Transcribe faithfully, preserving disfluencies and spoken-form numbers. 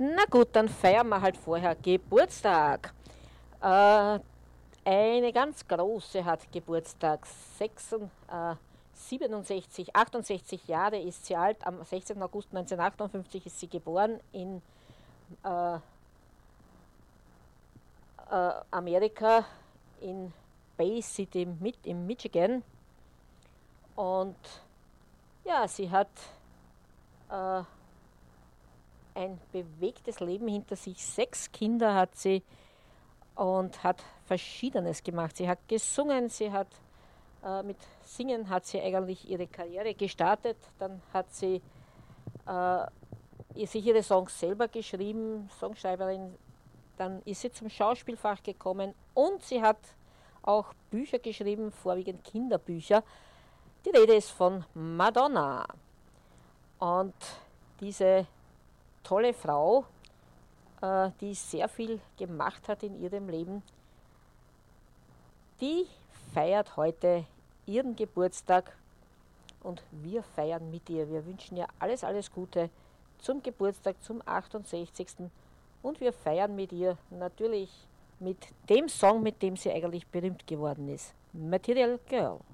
Na gut, dann feiern wir halt vorher Geburtstag. Äh, eine ganz große hat Geburtstag. sechs, äh, siebenundsechzig, achtundsechzig Jahre ist sie alt. Am sechzehnten August neunzehnhundertachtundfünfzig ist sie geboren in äh, äh, Amerika, in Bay City mit, in Michigan. Und ja, sie hat äh, ein bewegtes Leben hinter sich. Sechs Kinder hat sie und hat Verschiedenes gemacht. Sie hat gesungen, sie hat äh, mit Singen hat sie eigentlich ihre Karriere gestartet. Dann hat sie äh, sich ihre Songs selber geschrieben, Songschreiberin. Dann ist sie zum Schauspielfach gekommen und sie hat auch Bücher geschrieben, vorwiegend Kinderbücher. Die Rede ist von Madonna. Und diese tolle Frau, äh, die sehr viel gemacht hat in ihrem Leben, die feiert heute ihren Geburtstag und wir feiern mit ihr. Wir wünschen ihr alles, alles Gute zum Geburtstag, zum achtundsechzigsten Und wir feiern mit ihr natürlich mit dem Song, mit dem sie eigentlich berühmt geworden ist. Material Girl.